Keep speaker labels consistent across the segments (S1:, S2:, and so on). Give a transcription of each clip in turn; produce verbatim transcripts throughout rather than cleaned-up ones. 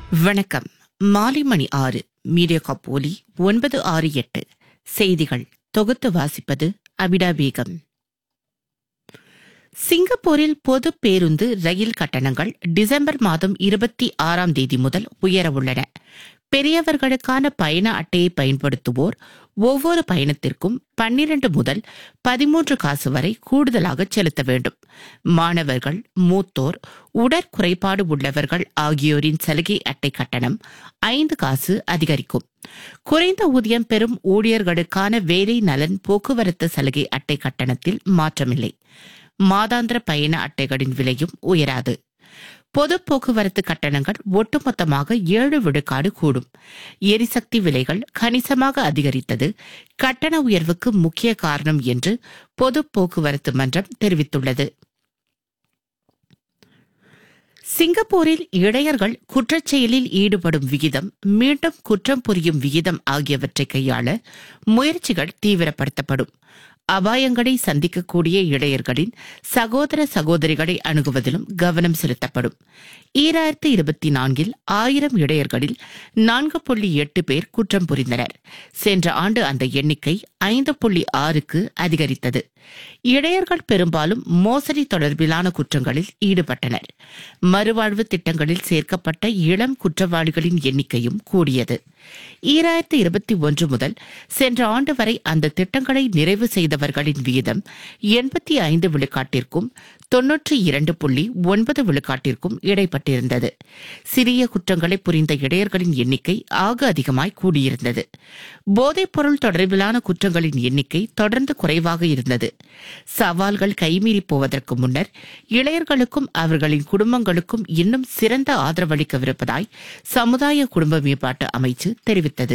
S1: வணக்கம். மாலை மணி ஆறு. மீடியா காப்போலி ஒன்பது ஆறு எட்டு. செய்திகள் தொகுத்து வாசிப்பது அபிடா பேகம். சிங்கப்பூரில் பொது பேருந்து ரயில் கட்டணங்கள் டிசம்பர் மாதம் இருபத்தி ஆறாம் தேதி முதல் உயரவுள்ளன. பெரியவர்களுக்கான பயண அட்டையை பயன்படுத்துவோர் ஒவ்வொரு பயணத்திற்கும் பன்னிரண்டு முதல் பதிமூன்று காசு வரை கூடுதலாக செலுத்த வேண்டும். மாணவர்கள், மூத்தோர், உடற்குறைபாடு உள்ளவர்கள் ஆகியோரின் சலுகை அட்டை கட்டணம் ஐந்து காசு அதிகரிக்கும். குறைந்த ஊதியம் பெறும் ஊழியர்களுக்கான வேலை நலன் போக்குவரத்து சலுகை அட்டை கட்டணத்தில் மாற்றமில்லை. மாதாந்திர பயண அட்டைகளின் விலையும் உயராது. பொது போக்குவரத்து கட்டணங்கள் ஒட்டுமொத்தமாக ஏழு விழுக்காடு கூடும். எரிசக்தி விலைகள் கணிசமாக அதிகரித்தது கட்டண உயர்வுக்கு முக்கிய காரணம் என்று பொது போக்குவரத்து மன்றம் தெரிவித்துள்ளது. சிங்கப்பூரில் இளைஞர்கள் குற்றச்செயலில் ஈடுபடும் விகிதம், மீண்டும் குற்றம் புரியும் விகிதம் ஆகியவற்றை கையாள முயற்சிகள் தீவிரப்படுத்தப்படும். அபாயங்களை சந்திக்கக்கூடிய இளைஞர்களின் சகோதர சகோதரிகளை அணுகுவதிலும் கவனம் செலுத்தப்படும். ஈராயிரத்து இருபத்தி நான்கில் ஆயிரம் இளைஞர்களில் நான்கு புள்ளி எட்டு பேர் குற்றம் புரிந்தனர். சென்ற ஆண்டு அந்த எண்ணிக்கை ஐந்து புள்ளி ஆறுக்கு அதிகரித்தது. இளைஞர்கள் பெரும்பாலும் மோசடி தொடர்பிலான குற்றங்களில் ஈடுபட்டனர். மறுவாழ்வு திட்டங்களில் சேர்க்கப்பட்ட இளம் குற்றவாளிகளின் எண்ணிக்கையும் கூடியது. ஈராயிரத்து இருபத்தி ஒன்று முதல் சென்ற ஆண்டு வரை அந்த திட்டங்களை நிறைவு செய்தவர்களின் வீதம் எண்பத்தி ஐந்து விழுக்காட்டிற்கும் தொன்னூற்றி இரண்டு புள்ளி ஒன்பது விழுக்காட்டிற்கும் இடைப்பட்டிருந்தது. சிறிய குற்றங்களை புரிந்த இளைஞர்களின் எண்ணிக்கை ஆக அதிகமாய் கூடியிருந்தது. போதைப் பொருள் தொடர்பிலான குற்றங்களின் எண்ணிக்கை தொடர்ந்து குறைவாக இருந்தது. சவால்கள் கைமீறி போவதற்கு முன்னர் இளைஞர்களுக்கும் அவர்களின் குடும்பங்களுக்கும் இன்னும் சிறந்த ஆதரவளிக்கவிருப்பதாய் சமுதாய குடும்ப மேம்பாட்டு அமைச்சு தெரிவித்தது.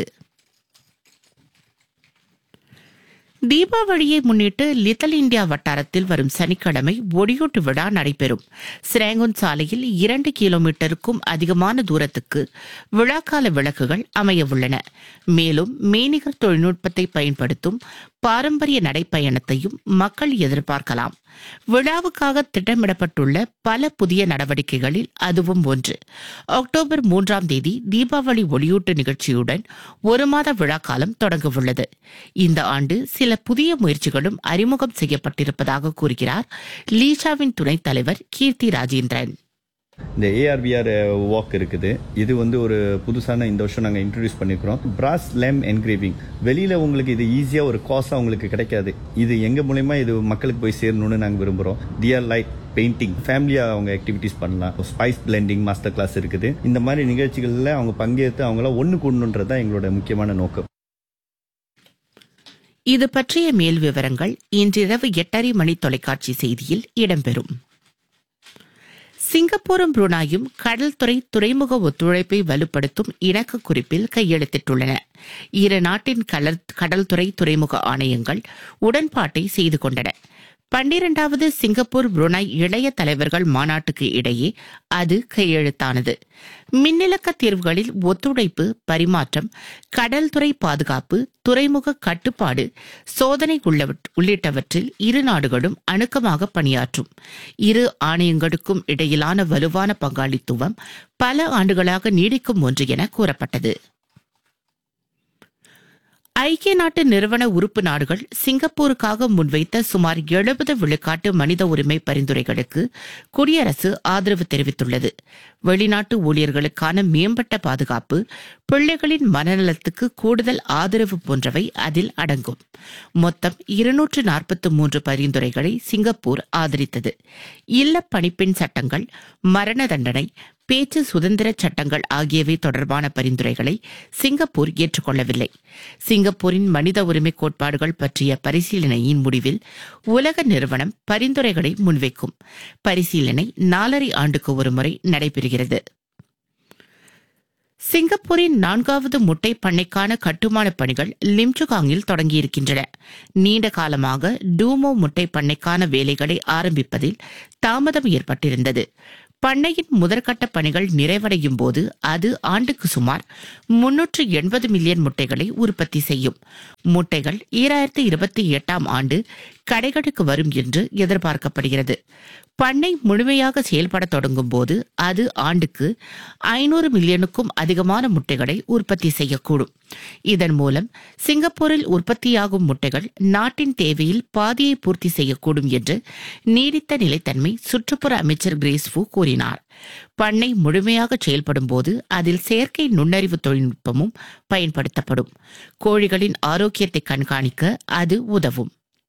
S1: தீபாவளியை முன்னிட்டு லிட்டில் இந்தியா வட்டாரத்தில் வரும் சனிக்கிழமை ஒடியூட்டு விழா நடைபெறும். சிராங்கோன் சாலையில் இரண்டு கிலோமீட்டருக்கும் அதிகமான தூரத்துக்கு விழாக்கால விளக்குகள் அமையவுள்ளன. மேலும் மெய்நிகர் தொழில்நுட்பத்தை பயன்படுத்தும் பாரம்பரிய நடைப்பயணத்தையும் மக்கள் எதிர்பார்க்கலாம். விழாவுக்காக திட்டமிடப்பட்டுள்ள பல புதிய நடவடிக்கைகளில் அதுவும் ஒன்று. அக்டோபர் மூன்றாம் தேதி தீபாவளி ஒளியூட்டு நிகழ்ச்சியுடன் ஒரு மாத விழாக்காலம் தொடங்கவுள்ளது. இந்த ஆண்டு சில புதிய முயற்சிகளும் அறிமுகம் செய்யப்பட்டிருப்பதாக கூறுகிறார் லீஷாவின் துணைத் தலைவர் கீர்த்தி ராஜேந்திரன்.
S2: இந்த ஏஆர்விஆர் வாக் இருக்குது. இது வந்து ஒரு புதுசான இந்த வருஷம் நாங்கள் இன்ட்ரடியூஸ் பண்ணிக்கிறோம். பிராஸ் லேம் என்கிரேவிங் வெளியில் உங்களுக்கு இது ஈஸியாக ஒரு காசாக உங்களுக்கு கிடைக்காது. இது எங்கள் மூலயமா இது மக்களுக்கு போய் சேரணும்னு நாங்கள் விரும்புகிறோம். டியர் லைட் பெயிண்டிங் ஃபேமிலியாக அவங்க ஆக்டிவிட்டிஸ் பண்ணலாம். ஸ்பைஸ் பிளெண்டிங் மாஸ்டர் கிளாஸ் இருக்குது. இந்த மாதிரி நிகழ்ச்சிகளில் அவங்க பங்கேற்று அவங்கள ஒன்று கூடணுன்றது தான் எங்களோட முக்கியமான நோக்கம்.
S1: இது பற்றிய மேல் விவரங்கள் இன்றிரவு எட்டரை மணி தொலைக்காட்சி செய்தியில் இடம்பெறும். சிங்கப்பூரும் புரூனாயும் கடல்துறை துறைமுக ஒத்துழைப்பை வலுப்படுத்தும் இணக்க குறிப்பில் கையெழுத்திட்டுள்ளன. இரு நாட்டின் கடல்துறை துறைமுக ஆணையங்கள் உடன்பாட்டை செய்து கொண்டன. பன்னிரண்டாவது சிங்கப்பூர் புரூனாய் இளைய தலைவர்கள் மாநாட்டுக்கு இடையே அது கையெழுத்தானது. மின்னிலக்க தீர்வுகளில் ஒத்துழைப்பு, பரிமாற்றம், கடல்துறை பாதுகாப்பு, துறைமுக கட்டுப்பாடு, சோதனை உள்ளிட்டவற்றில் இரு நாடுகளும் அணுக்கமாக பணியாற்றும். இரு ஆணையங்களுக்கும் இடையிலான வலுவான பங்காளித்துவம் பல ஆண்டுகளாக நீடிக்கும் ஒன்று என கூறப்பட்டது. ஐக்கிய நாட்டு நிறுவன உறுப்பு நாடுகள் சிங்கப்பூருக்காக முன்வைத்த சுமார் எழுபது விழுக்காட்டு மனித உரிமை பரிந்துரைகளுக்கு குடியரசு ஆதரவு தெரிவித்துள்ளது. வெளிநாட்டு ஊழியர்களுக்கான மேம்பட்ட பாதுகாப்பு, பிள்ளைகளின் மனநலத்துக்கு கூடுதல் ஆதரவு போன்றவை அதில் அடங்கும். மொத்தம் இருநூற்று நாற்பத்தி மூன்று பரிந்துரைகளை சிங்கப்பூர் ஆதரித்தது. இல்ல பணிப்பெண் சட்டங்கள், மரண தண்டனை, பேச்சு சுதந்திர சட்டங்கள் ஆகியவை தொடர்பான பரிந்துரைகளை சிங்கப்பூர் ஏற்றுக்கொள்ளவில்லை. சிங்கப்பூரின் மனித உரிமை கோட்பாடுகள் பற்றிய பரிசீலனையின் முடிவில் உலக நிறுவனம் பரிந்துரைகளை முன்வைக்கும். பரிசீலனை நாலரை ஆண்டுக்கு ஒருமுறை நடைபெறுகிறது. சிங்கப்பூரின் நான்காவது முட்டை பண்ணைக்கான கட்டுமான பணிகள் லிம்சுகாங்கில் தொடங்கியிருக்கின்றன. நீண்ட காலமாக டூமோ முட்டை பண்ணைக்கான வேலைகளை ஆரம்பிப்பதில் தாமதம் ஏற்பட்டிருந்தது. பண்ணையின் முதற்கட்ட பணிகள் நிறைவடையும் போது அது ஆண்டுக்கு சுமார் முன்னூற்று எண்பது மில்லியன் முட்டைகளை உற்பத்தி செய்யும். முட்டைகள் ஈராயிரத்தி இருபத்தி எட்டாம் ஆண்டு கடைகளுக்கு வரும் என்று எதிர்பார்க்கப்படுகிறது. பண்ணை முழுமையாக செயல்பட தொடங்கும் போது அது ஆண்டுக்கு ஐநூறு மில்லியனுக்கும் அதிகமான முட்டைகளை உற்பத்தி செய்யக்கூடும். இதன் மூலம் சிங்கப்பூரில் உற்பத்தியாகும் முட்டைகள் நாட்டின் தேவையில் பாதியை பூர்த்தி செய்யக்கூடும் என்று நீடித்த நிலைத்தன்மை சுற்றுப்புற அமைச்சர் கிரேஸ் ஃபூ கூறினார். பண்ணை முழுமையாக செயல்படும் போது அதில் செயற்கை நுண்ணறிவு தொழில்நுட்பமும் பயன்படுத்தப்படும். கோழிகளின் ஆரோக்கியத்தை கண்காணிக்க அது உதவும்.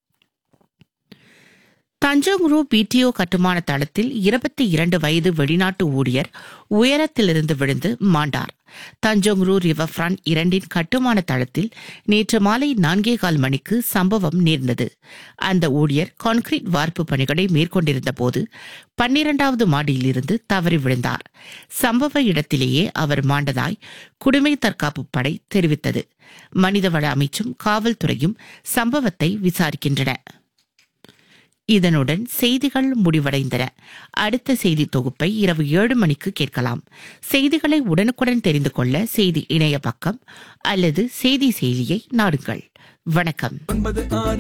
S1: தஞ்சோங்ரூ பிடிஓ கட்டுமான தளத்தில் இருபத்தி இரண்டு வயது வெளிநாட்டு ஊழியர் உயரத்திலிருந்து விழுந்து மாண்டார். தஞ்சோங்ரூ ரிவர் ஃப்ரண்ட் இரண்டின் கட்டுமான தளத்தில் நேற்று மாலை நான்கே கால் மணிக்கு சம்பவம் நேர்ந்தது. அந்த ஊழியர் கான்கிரீட் வார்ப்பு பணிகளை மேற்கொண்டிருந்த போது பன்னிரண்டாவது மாடியிலிருந்து தவறி விழுந்தார். சம்பவ இடத்திலேயே அவர் மாண்டதாய் குடிமை தற்காப்பு படை தெரிவித்தது. மனிதவள அமைச்சும் காவல்துறையும் சம்பவத்தை விசாரிக்கின்றன. இதனுடன் செய்திகள் முடிவடைந்தன. அடுத்த செய்தி தொகுப்பை இரவு ஏழு மணிக்கு கேட்கலாம். செய்திகளை உடனுக்குடன் தெரிந்து கொள்ள செய்தி இணைய பக்கம் அல்லது செய்தி செயலியை நாடுங்கள். வணக்கம்.